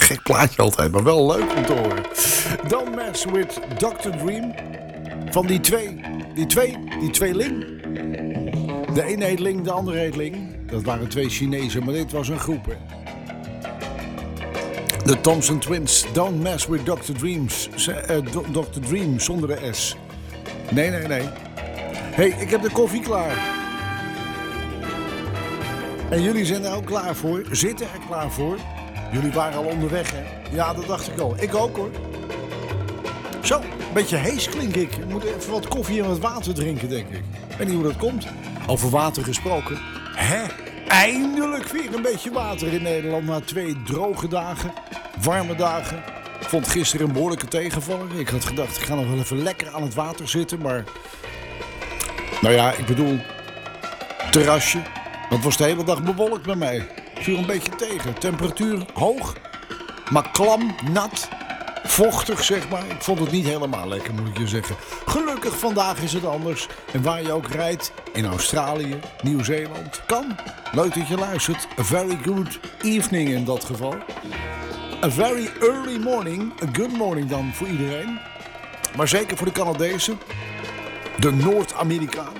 Gek plaatje altijd, maar wel leuk om te horen. Don't Mess with Dr. Dream. Van die tweeling. De een heet Ling, de ander heet Ling. Dat waren twee Chinezen, maar dit was een groep. Hè. De Thompson Twins. Don't Mess with Dr. Dreams. Dr. Dream zonder de S. Nee. Hey, ik heb de koffie klaar. En jullie zijn er ook klaar voor. Zitten er klaar voor. Jullie waren al onderweg, hè? Ja, dat dacht ik al. Ik ook, hoor. Zo, een beetje hees klink ik. Ik moet even wat koffie en wat water drinken, denk ik. Ik weet niet hoe dat komt. Over water gesproken. Hè? Eindelijk weer een beetje water in Nederland na 2 droge dagen. Warme dagen. Ik vond gisteren een behoorlijke tegenvaller. Ik had gedacht, ik ga nog wel even lekker aan het water zitten, maar... Nou ja, ik bedoel... terrasje. Dat was de hele dag bewolkt bij mij. Viel een beetje tegen. Temperatuur hoog, maar klam, nat, vochtig zeg maar. Ik vond het niet helemaal lekker, moet ik je zeggen. Gelukkig vandaag is het anders. En waar je ook rijdt, in Australië, Nieuw-Zeeland, kan. Leuk dat je luistert. A very good evening in dat geval. A very early morning. A good morning dan voor iedereen. Maar zeker voor de Canadezen. De Noord-Amerikanen.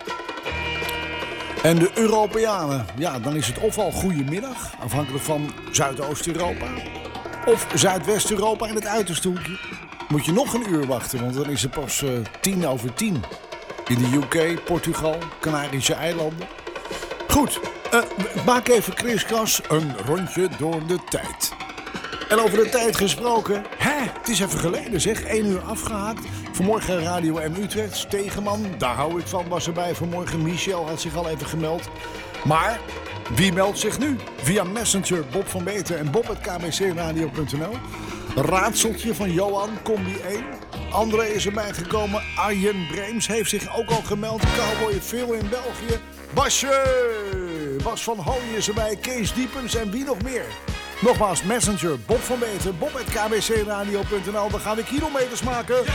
En de Europeanen, ja, dan is het ofwel goedemiddag, afhankelijk van Zuidoost-Europa, of Zuidwest-Europa in het uiterste hoekje. Moet je nog een uur wachten, want dan is het pas 10:10 in de UK, Portugal, Canarische eilanden. Goed, maak even kriskras een rondje door de tijd. En over de tijd gesproken, het is even geleden zeg, 1 uur afgehaakt. Vanmorgen Radio M Utrecht, Stegeman, daar hou ik van, was erbij vanmorgen. Michel had zich al even gemeld. Maar wie meldt zich nu? Via Messenger, Bob van Beter en bob@kbcradio.nl. Raadseltje van Johan, combi 1. André is erbij gekomen. Arjen Breems heeft zich ook al gemeld. Cowboy veel in België. Bas van Hooyen is erbij. Kees Diepens en wie nog meer? Nogmaals, Messenger, Bob van Beter, bob@kbcradio.nl. Dan gaan we kilometers maken.